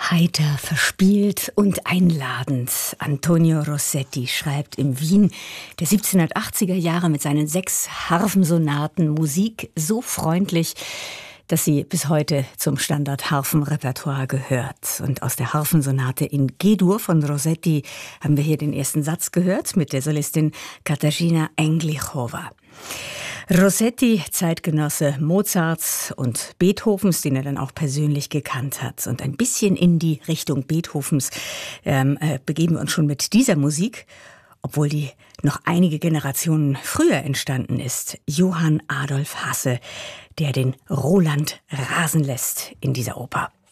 Heiter, verspielt und einladend. Antonio Rossetti schreibt in Wien der 1780er Jahre mit seinen 6 Harfensonaten Musik so freundlich, dass sie bis heute zum Standard-Harfenrepertoire gehört. Und aus der Harfensonate in G-Dur von Rossetti haben wir hier den ersten Satz gehört mit der Solistin Katarzyna Englichowa. Rossetti, Zeitgenosse Mozarts und Beethovens, den er dann auch persönlich gekannt hat. Und ein bisschen in die Richtung Beethovens begeben wir uns schon mit dieser Musik, obwohl die noch einige Generationen früher entstanden ist. Johann Adolf Hasse, der den Roland rasen lässt in dieser Oper.